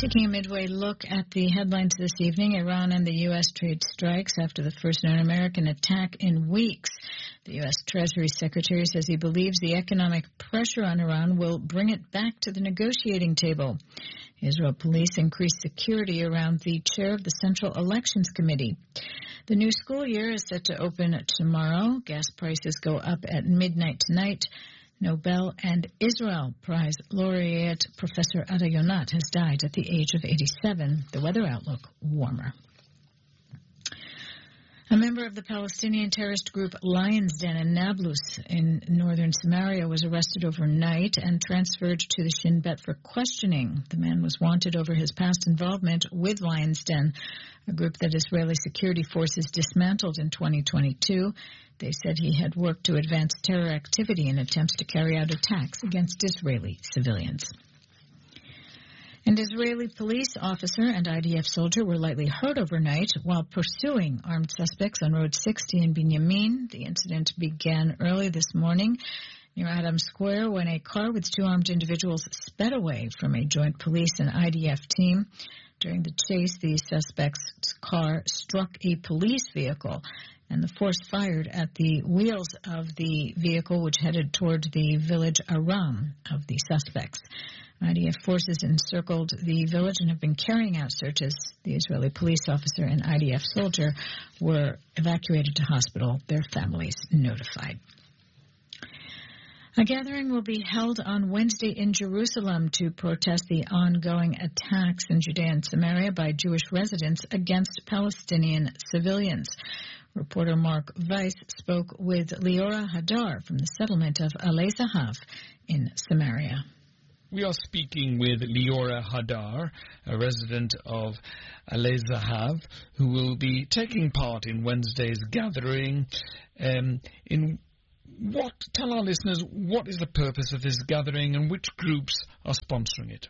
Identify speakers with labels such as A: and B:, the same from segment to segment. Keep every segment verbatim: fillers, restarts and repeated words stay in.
A: Taking a midway look at the headlines this evening, Iran and the U S trade strikes after the first known American attack in weeks. The U S Treasury Secretary says he believes the economic pressure on Iran will bring it back to the negotiating table. Israel police increased security around the chair of the Central Elections Committee. The new school year is set to open tomorrow. Gas prices go up at midnight tonight. Nobel and Israel Prize laureate Professor Ada Yonat has died at the age of eighty-seven. The weather outlook, warmer. A member of the Palestinian terrorist group Lion's Den in Nablus in northern Samaria was arrested overnight and transferred to the Shin Bet for questioning. The man was wanted over his past involvement with Lion's Den, a group that Israeli security forces dismantled in twenty twenty-two. They said he had worked to advance terror activity in attempts to carry out attacks against Israeli civilians. An Israeli police officer and I D F soldier were lightly hurt overnight while pursuing armed suspects on Road sixty in Binyamin. The incident began early this morning near Adams Square when a car with two armed individuals sped away from a joint police and I D F team. During the chase, the suspect's car struck a police vehicle, and the force fired at the wheels of the vehicle, which headed toward the village Aram of the suspects. I D F forces encircled the village and have been carrying out searches. The Israeli police officer and I D F soldier were evacuated to hospital, their families notified. A gathering will be held on Wednesday in Jerusalem to protest the ongoing attacks in Judea and Samaria by Jewish residents against Palestinian civilians. Reporter Mark Weiss spoke with Liora Hadar from the settlement of Alei Zahav in Samaria.
B: We are speaking with Liora Hadar, a resident of Alei Zahav, who will be taking part in Wednesday's gathering. Um, in what, tell our listeners, what is the purpose of this gathering and which groups are sponsoring it?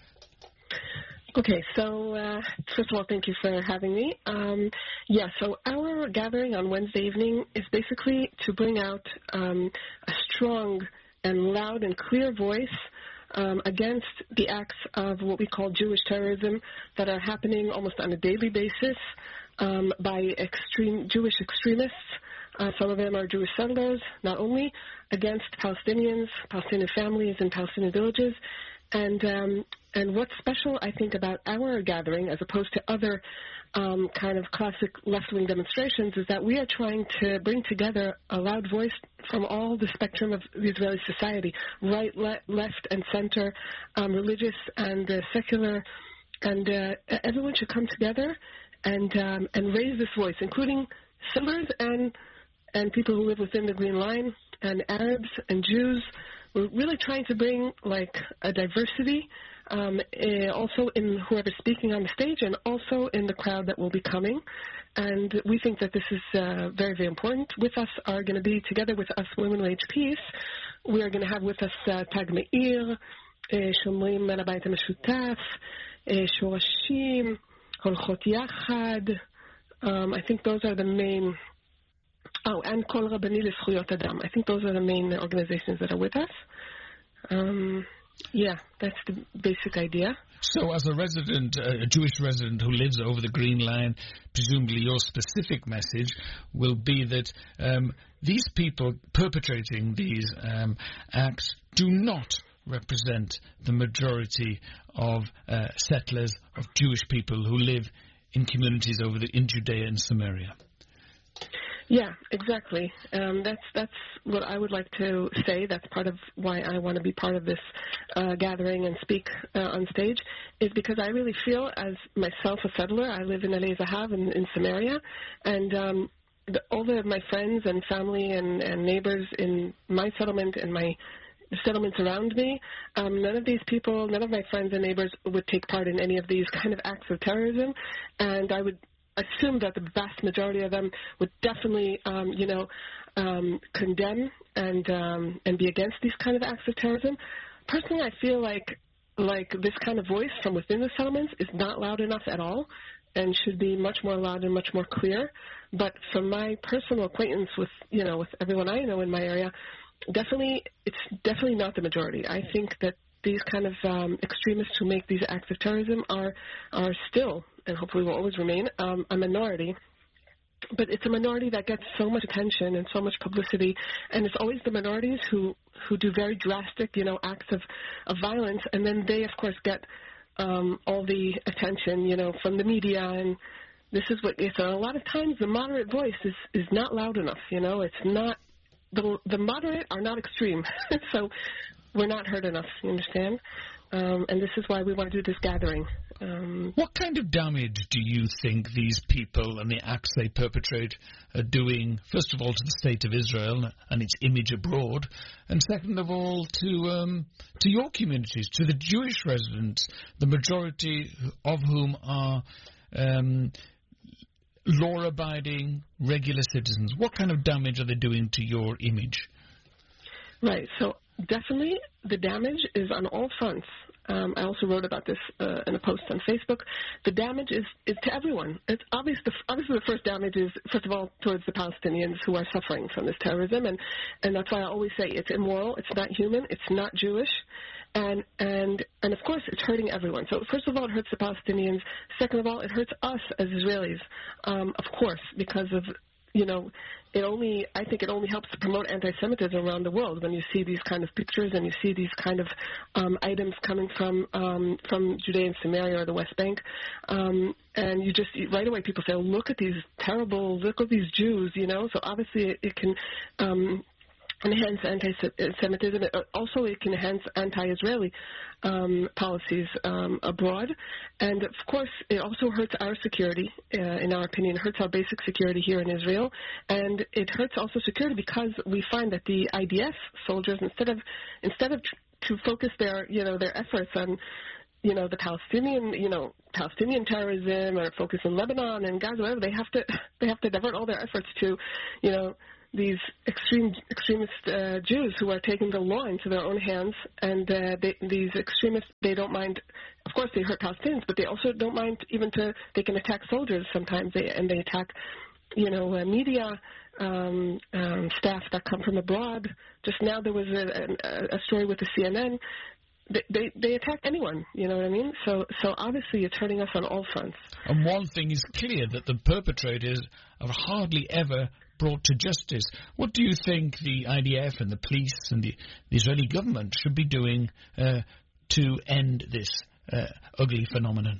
C: Okay, so uh, first of all, thank you for having me. Um, yeah, so our gathering on Wednesday evening is basically to bring out um, a strong and loud and clear voice um, against the acts of what we call Jewish terrorism that are happening almost on a daily basis um, by extreme Jewish extremists. Uh, some of them are Jewish settlers, not only, against Palestinians, Palestinian families, and Palestinian villages. And um, and what's special, I think, about our gathering, as opposed to other um, kind of classic left-wing demonstrations, is that we are trying to bring together a loud voice from all the spectrum of the Israeli society, right, le- left, and center, um, religious and uh, secular, and uh, everyone should come together and um, and raise this voice, including settlers and and people who live within the Green Line, and Arabs and Jews. We're really trying to bring, like, a diversity um, uh, also in whoever's speaking on the stage and also in the crowd that will be coming. And we think that this is uh, very, very important. With us are going to be, together with us, Women Wage Peace, we are going to have with us uh, Tag Meir, Shomrim על הבית המשותף, Shorashim, Holchot Yachad. Um, I think those are the main... Oh, and Kol Rabani L'Zchuyot Adam. I think those are the main organizations that are with us. Um, yeah, that's the basic idea.
B: So as a resident, a Jewish resident who lives over the Green Line, presumably your specific message will be that um, these people perpetrating these um, acts do not represent the majority of uh, settlers, of Jewish people who live in communities over the, in Judea and Samaria.
C: Yeah, exactly. Um, that's that's what I would like to say. That's part of why I want to be part of this uh, gathering and speak uh, on stage, is because I really feel, as myself a settler, I live in Alei Zahav in, in Samaria, and um, the, all of my friends and family and, and neighbors in my settlement and my settlements around me, um, none of these people, none of my friends and neighbors would take part in any of these kind of acts of terrorism, and I would assume that the vast majority of them would definitely, um, you know, um, condemn and um, and be against these kind of acts of terrorism. Personally, I feel like like this kind of voice from within the settlements is not loud enough at all, and should be much more loud and much more clear. But from my personal acquaintance with, you know, with everyone I know in my area, definitely it's definitely not the majority. I think that these kind of um, extremists who make these acts of terrorism are are still, and hopefully will always remain, um, a minority. But it's a minority that gets so much attention and so much publicity, and it's always the minorities who, who do very drastic, you know, acts of, of violence, and then they, of course, get um, all the attention, you know, from the media, and this is what, so a lot of times the moderate voice is, is not loud enough, you know, it's not, the, the moderate are not extreme, so we're not heard enough, you understand? Um, and this is why we want to do this gathering. Um,
B: what kind of damage do you think these people and the acts they perpetrate are doing, first of all, to the state of Israel and its image abroad, and second of all, to um, to your communities, to the Jewish residents, the majority of whom are um, law-abiding, regular citizens? What kind of damage are they doing to your image?
C: Right, so definitely the damage is on all fronts. Um, I also wrote about this uh, in a post on Facebook. The damage is, is to everyone. It's obvious the, obviously the first damage is, first of all, towards the Palestinians who are suffering from this terrorism, and, and that's why I always say it's immoral, it's not human, it's not Jewish, and, and, and of course it's hurting everyone. So first of all, it hurts the Palestinians. Second of all, it hurts us as Israelis, um, of course, because of, you know, it only, I think it only helps to promote anti-Semitism around the world when you see these kind of pictures and you see these kind of um, items coming from um, from Judea and Samaria or the West Bank. Um, and you just, right away people say, oh, look at these terrible, look at these Jews, you know. So obviously it, it can um, enhance anti-Semitism. Also, it can enhance anti-Israeli um, policies um, abroad. And, of course, it also hurts our security, uh, in our opinion. It hurts our basic security here in Israel. And it hurts also security because we find that the I D F soldiers, instead of instead of to focus their, you know, their efforts on, you know, the Palestinian, you know, Palestinian terrorism or focus in Lebanon and Gaza, whatever, they have to they have to divert all their efforts to, you know, these extreme extremist uh, Jews who are taking the law into their own hands, and uh, they, these extremists, they don't mind. Of course, they hurt Palestinians, but they also don't mind even to. They can attack soldiers sometimes, they, and they attack, you know, uh, media um, um, staff that come from abroad. Just now, there was a, a, a story with the C N N. They, they they attack anyone, you know what I mean? So so obviously it's hurting us on all fronts.
B: And one thing is clear, that the perpetrators are hardly ever brought to justice. What do you think the I D F and the police and the, the Israeli government should be doing uh, to end this uh, ugly phenomenon?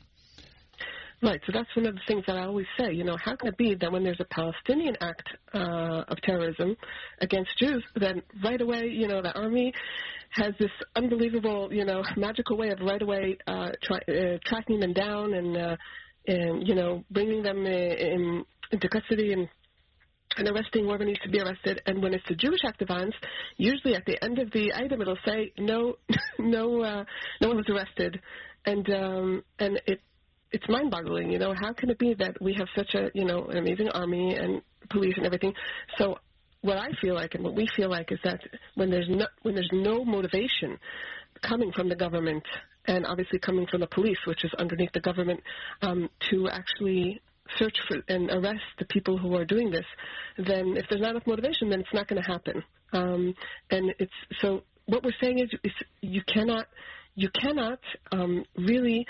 C: Right, so that's one of the things that I always say, you know, how can it be that when there's a Palestinian act uh, of terrorism against Jews, then right away, you know, the army has this unbelievable, you know, magical way of right away uh, try, uh, tracking them down and, uh, and, you know, bringing them in, into custody and and arresting whoever needs to be arrested. And when it's a Jewish act of violence, usually at the end of the item it'll say no, no, uh, no one was arrested, and um, and it it's mind-boggling. You know, how can it be that we have such a, you know, an amazing army and police and everything? So what I feel like and what we feel like is that when there's no when there's no motivation coming from the government and obviously coming from the police, which is underneath the government, um, to actually search for and arrest the people who are doing this, then if there's not enough motivation, then it's not going to happen. Um, and it's so what we're saying is, is you cannot you cannot um, really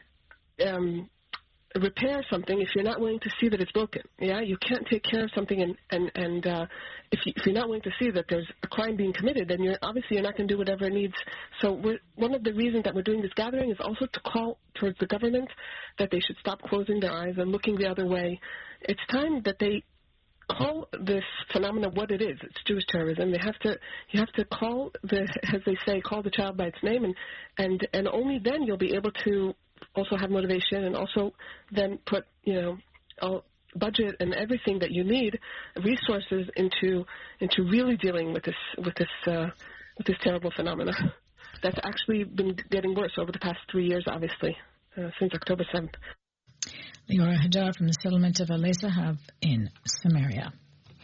C: um, repair something if you're not willing to see that it's broken. Yeah, you can't take care of something, and and and uh, if, you, if you're not willing to see that there's a crime being committed, then you're obviously you're not going to do whatever it needs. So we're, one of the reasons that we're doing this gathering is also to call towards the government that they should stop closing their eyes and looking the other way. It's time that they call this phenomenon what it is. It's Jewish terrorism. They have to you have to call the, as they say, call the child by its name, and and and only then you'll be able to also have motivation, and also then put, you know, all budget and everything that you need, resources into into really dealing with this with this uh, with this terrible phenomena that's actually been getting worse over the past three years, obviously, uh, since October seventh.
A: Leora Hadar from the settlement of Alei Zahav in Samaria.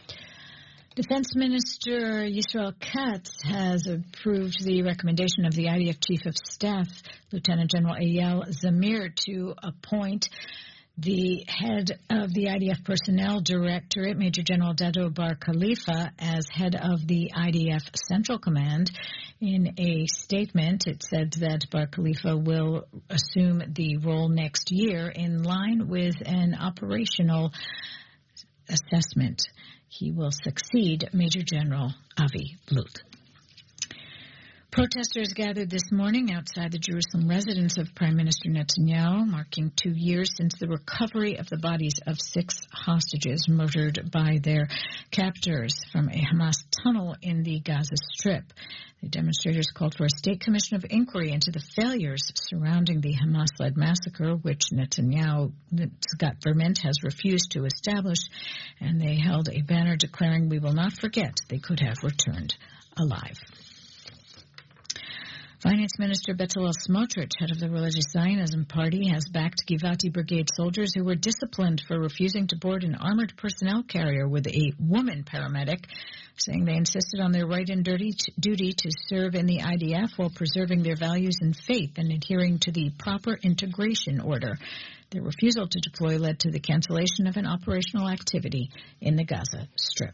A: Defense Minister Yisrael Katz has approved the recommendation of the I D F Chief of Staff, Lieutenant General Eyal Zamir, to appoint the head of the I D F Personnel Directorate, Major General Dado Bar Khalifa, as head of the I D F Central Command. In a statement, it said that Bar Khalifa will assume the role next year in line with an operational assessment. He will succeed Major General Avi Blut. Protesters gathered this morning outside the Jerusalem residence of Prime Minister Netanyahu, marking two years since the recovery of the bodies of six hostages murdered by their captors from a Hamas tunnel in the Gaza Strip. The demonstrators called for a state commission of inquiry into the failures surrounding the Hamas-led massacre, which Netanyahu's government has refused to establish, and they held a banner declaring, "We will not forget they could have returned alive." Finance Minister Bezalel Smotrich, head of the Religious Zionism Party, has backed Givati Brigade soldiers who were disciplined for refusing to board an armored personnel carrier with a woman paramedic, saying they insisted on their right and duty to serve in the I D F while preserving their values and faith and adhering to the proper integration order. Their refusal to deploy led to the cancellation of an operational activity in the Gaza Strip.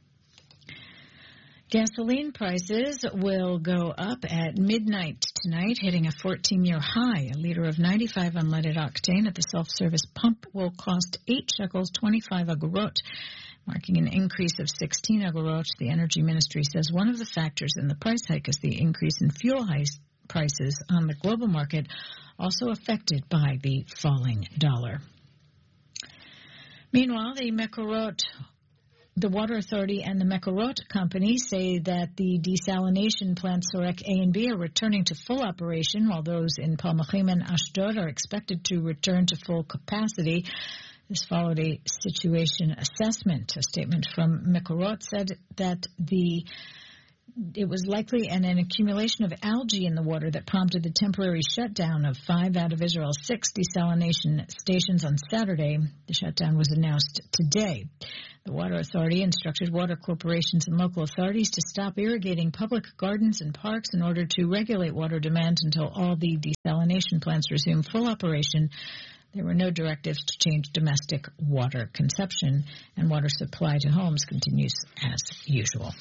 A: Gasoline prices will go up at midnight tonight, hitting a fourteen-year high. A liter of ninety-five unleaded octane at the self-service pump will cost eight shekels, twenty-five agorot, marking an increase of sixteen agorot. The Energy Ministry says one of the factors in the price hike is the increase in fuel prices on the global market, also affected by the falling dollar. Meanwhile, the Mekorot The Water Authority and the Mekorot Company say that the desalination plants Sorek A and B are returning to full operation, while those in Palmachim and Ashdod are expected to return to full capacity. This followed a situation assessment. A statement from Mekorot said that the it was likely an, an accumulation of algae in the water that prompted the temporary shutdown of five out of Israel's six desalination stations on Saturday. The shutdown was announced today. The Water Authority instructed water corporations and local authorities to stop irrigating public gardens and parks in order to regulate water demand until all the desalination plants resume full operation. There were no directives to change domestic water consumption, and water supply to homes continues as usual.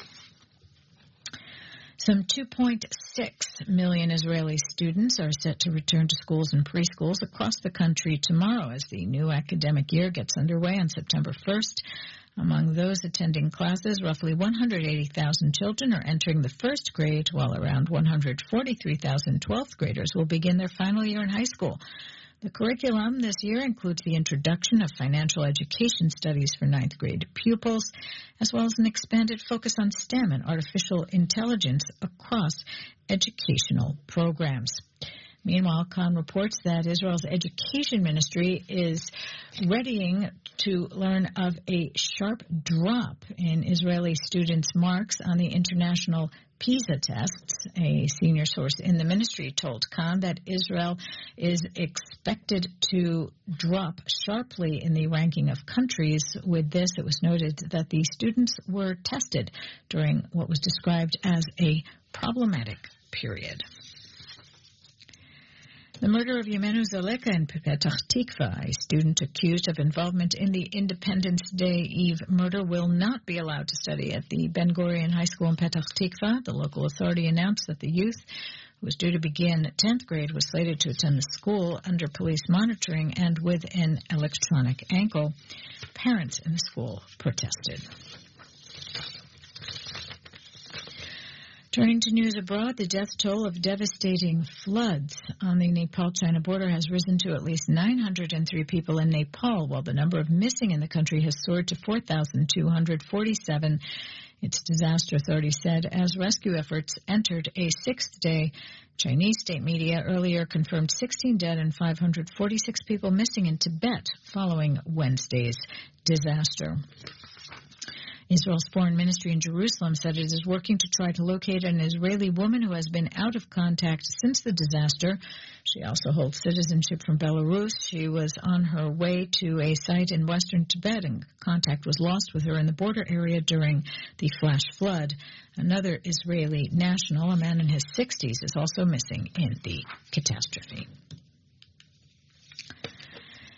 A: Some two point six million Israeli students are set to return to schools and preschools across the country tomorrow as the new academic year gets underway on September first. Among those attending classes, roughly one hundred eighty thousand children are entering the first grade, while around one hundred forty-three thousand twelfth graders will begin their final year in high school. The curriculum this year includes the introduction of financial education studies for ninth grade pupils, as well as an expanded focus on STEM and artificial intelligence across educational programs. Meanwhile, Khan reports that Israel's education ministry is readying to learn of a sharp drop in Israeli students' marks on the international PISA tests. A senior source in the ministry told Khan that Israel is expected to drop sharply in the ranking of countries. With this, it was noted that the students were tested during what was described as a problematic period. The murder of Yemenu Zaleka in Petach Tikva, a student accused of involvement in the Independence Day Eve murder, will not be allowed to study at the Ben Gurion High School in Petach Tikva. The local authority announced that the youth, who was due to begin tenth grade, was slated to attend the school under police monitoring and with an electronic ankle. Parents in the school protested. Turning to news abroad, the death toll of devastating floods on the Nepal-China border has risen to at least nine hundred three people in Nepal, while the number of missing in the country has soared to four thousand two hundred forty-seven. Its disaster authority said as rescue efforts entered a sixth day. Chinese state media earlier confirmed sixteen dead and five hundred forty-six people missing in Tibet following Wednesday's disaster. Israel's foreign ministry in Jerusalem said it is working to try to locate an Israeli woman who has been out of contact since the disaster. She also holds citizenship from Belarus. She was on her way to a site in western Tibet, and contact was lost with her in the border area during the flash flood. Another Israeli national, a man in his sixties, is also missing in the catastrophe.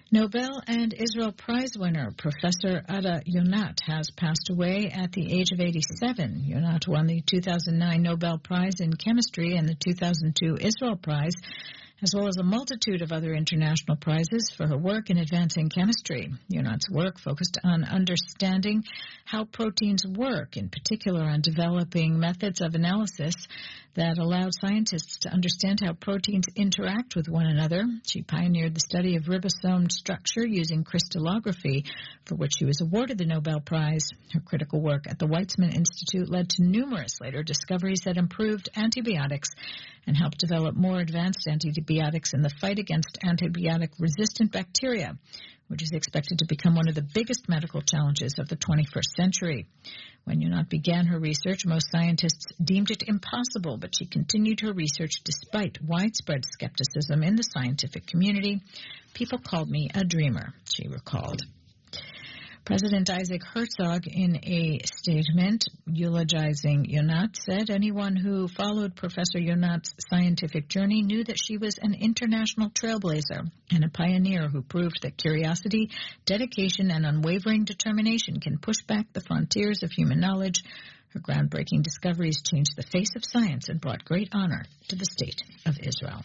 A: Nobel and Israel Prize winner Professor Ada Yonat has passed away at the age of eighty-seven. Yonat won the two thousand nine Nobel Prize in Chemistry and the two thousand two Israel Prize, as well as a multitude of other international prizes for her work in advancing chemistry. Yonat's work focused on understanding how proteins work, in particular on developing methods of analysis that allowed scientists to understand how proteins interact with one another. She pioneered the study of ribosome structure using crystallography, for which she was awarded the Nobel Prize. Her critical work at the Weizmann Institute led to numerous later discoveries that improved antibiotics and helped develop more advanced antibiotics in the fight against antibiotic-resistant bacteria, which is expected to become one of the biggest medical challenges of the twenty-first century. When Yonat began her research, most scientists deemed it impossible, but she continued her research despite widespread skepticism in the scientific community. People called me a dreamer, she recalled. President Isaac Herzog, in a statement eulogizing Yonat, said anyone who followed Professor Yonat's scientific journey knew that she was an international trailblazer and a pioneer who proved that curiosity, dedication, and unwavering determination can push back the frontiers of human knowledge. Her groundbreaking discoveries changed the face of science and brought great honor to the State of Israel.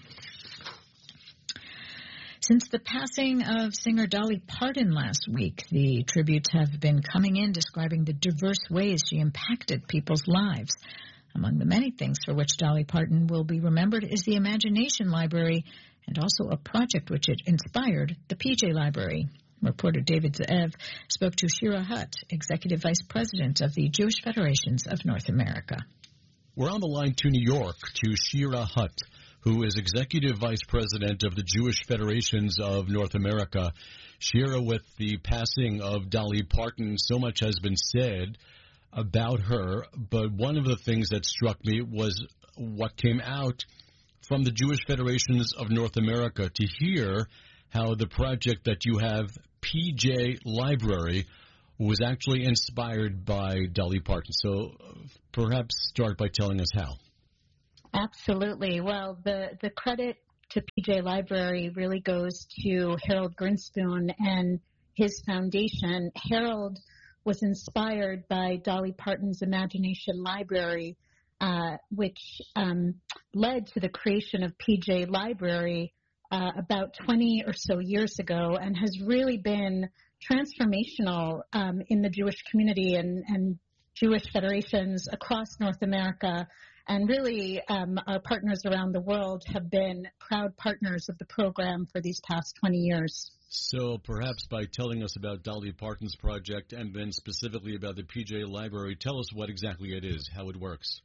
A: Since the passing of singer Dolly Parton last week, the tributes have been coming in describing the diverse ways she impacted people's lives. Among the many things for which Dolly Parton will be remembered is the Imagination Library and also a project which it inspired, the P J Library. Reporter David Ze'ev spoke to Shira Hutt, Executive Vice President of the Jewish Federations of North America.
D: We're on the line to New York to Shira Hutt, who is Executive Vice President of the Jewish Federations of North America. Shira, with the passing of Dolly Parton, so much has been said about her, but one of the things that struck me was what came out from the Jewish Federations of North America to hear how the project that you have, P J Library, was actually inspired by Dolly Parton. So perhaps start by telling us how.
E: Absolutely. Well, the, the credit to P J Library really goes to Harold Grinspoon and his foundation. Harold was inspired by Dolly Parton's Imagination Library, uh, which um, led to the creation of P J Library uh, about twenty or so years ago, and has really been transformational um, in the Jewish community and, and Jewish federations across North America. And really, um, our partners around the world have been proud partners of the program for these past twenty years.
D: So perhaps by telling us about Dolly Parton's project and then specifically about the P J Library, tell us what exactly it is, how it works.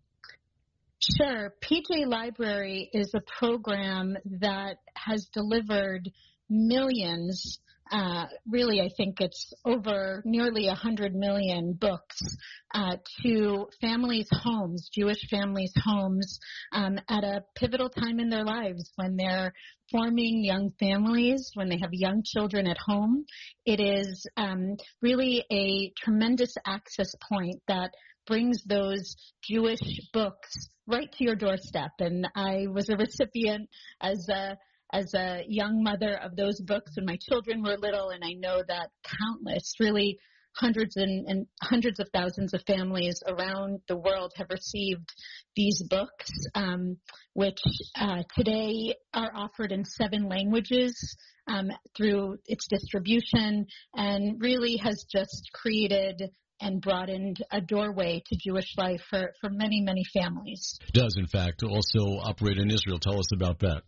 E: Sure. P J Library is a program that has delivered millions Uh, really, I think it's over nearly one hundred million books uh, to families' homes, Jewish families' homes, um, at a pivotal time in their lives when they're forming young families, when they have young children at home. It is um, really a tremendous access point that brings those Jewish books right to your doorstep. And I was a recipient as a as a young mother of those books when my children were little, and I know that countless, really hundreds and, and hundreds of thousands of families around the world have received these books, um, which uh, today are offered in seven languages um, through its distribution, and really has just created and broadened a doorway to Jewish life for, for many, many families.
D: It does, in fact, also operate in Israel. Tell us about that.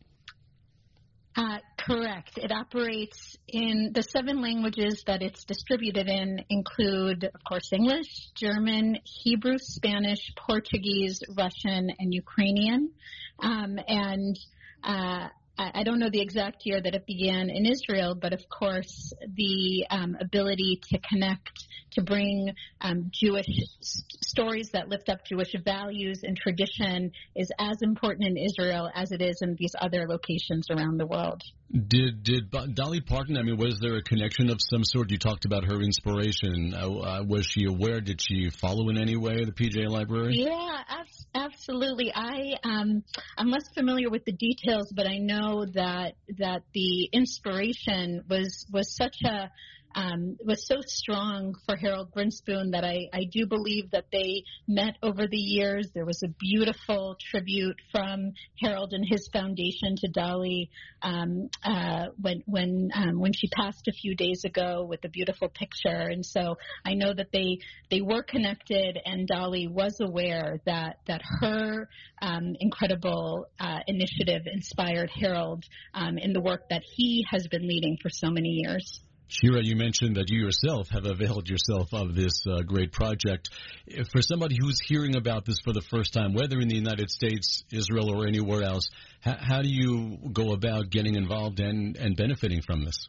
E: Uh, correct. It operates in the seven languages that it's distributed in include, of course, English, German, Hebrew, Spanish, Portuguese, Russian, and Ukrainian. Um, and uh, I don't know the exact year that it began in Israel, but of course the um, ability to connect, to bring um, Jewish s- stories that lift up Jewish values and tradition is as important in Israel as it is in these other locations around the world.
D: Did did Dolly Parton, I mean, was there a connection of some sort? You talked about her inspiration. Uh, uh, was she aware? Did she follow in any way the P J Library?
E: Yeah, ab- absolutely. I, um, I'm less familiar with the details, but I know that that the inspiration was was such a Um, was so strong for Harold Grinspoon that I, I do believe that they met over the years. There was a beautiful tribute from Harold and his foundation to Dolly um, uh, when when um, when she passed a few days ago with a beautiful picture. And so I know that they they were connected, and Dolly was aware that that her um, incredible uh, initiative inspired Harold um, in the work that he has been leading for so many years.
D: Shira, you mentioned that you yourself have availed yourself of this uh, great project. For somebody who's hearing about this for the first time, whether in the United States, Israel, or anywhere else, how, how do you go about getting involved and, and benefiting from this?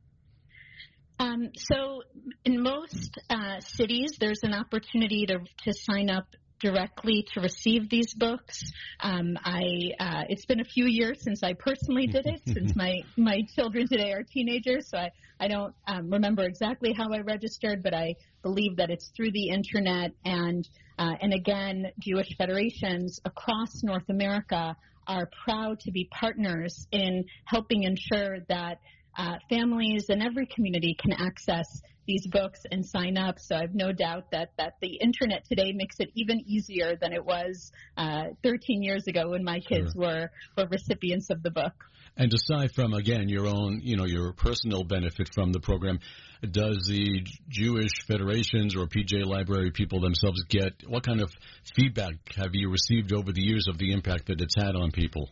E: Um, so in most uh, cities, there's an opportunity to, to sign up directly to receive these books. Um, I uh, it's been a few years since I personally did it, since my, my children today are teenagers, so I, I don't um, remember exactly how I registered, but I believe that it's through the internet. And uh, and again, Jewish federations across North America are proud to be partners in helping ensure that uh, families in every community can access these books and sign up. So I have no doubt that, that the internet today makes it even easier than it was uh, thirteen years ago when my kids sure. were, were recipients of the book.
D: And aside from, again, your own, you know, your personal benefit from the program, does the Jewish federations or P J Library people themselves get, what kind of feedback have you received over the years of the impact that it's had on people?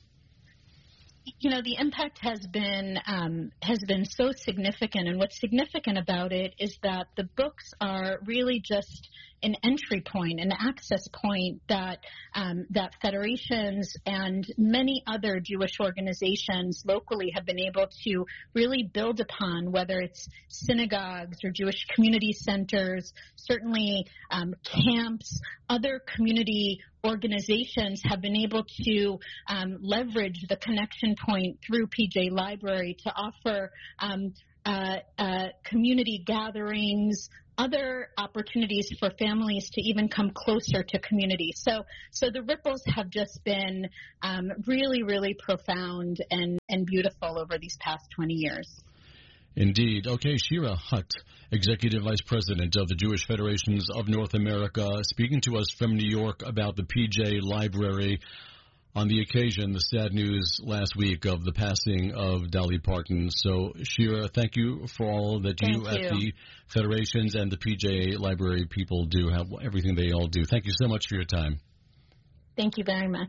E: You know, the impact has been um, has been so significant, and what's significant about it is that the books are really just an entry point, an access point that um, that federations and many other Jewish organizations locally have been able to really build upon, whether it's synagogues or Jewish community centers, certainly um, camps, other community organizations have been able to um, leverage the connection point through P J Library to offer um, uh, uh, community gatherings, other opportunities for families to even come closer to community. So, so the ripples have just been um, really, really profound and, and beautiful over these past twenty years.
D: Indeed. Okay, Shira Hutt, Executive Vice President of the Jewish Federations of North America, speaking to us from New York about the P J Library on the occasion, the sad news last week of the passing of Dolly Parton. So, Shira, thank you for all that you, you at the Federations and the P J Library people do, have everything they all do. Thank you so much for your time.
E: Thank you very much.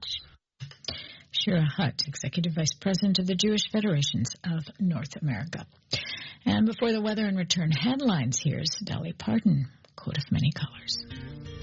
A: Shira Hutt, Executive Vice President of the Jewish Federations of North America. And before the weather and return headlines, here's Dolly Parton, Coat of Many Colors.